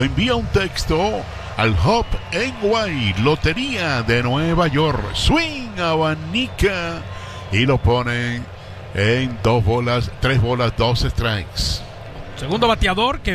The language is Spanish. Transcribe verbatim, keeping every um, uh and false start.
Envía un texto al Hop N Y, Lotería de Nueva York. Swing, abanica y lo ponen en dos bolas, tres bolas, dos strikes. Segundo bateador que